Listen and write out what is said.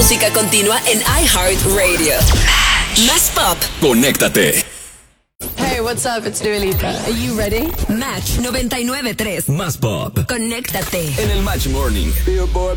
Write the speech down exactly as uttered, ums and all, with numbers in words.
música continua en iHeartRadio. Más pop. Conéctate. Hey, what's up? It's Dua Lipa. Are you ready? Match noventa y nueve punto tres. Más pop. Conéctate. En el Match Morning. Billboard